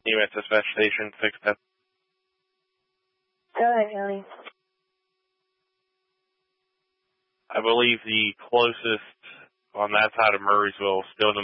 USS Dispatch Station, 610. Go ahead, Ellie. I believe the closest on that side of Murraysville, still in the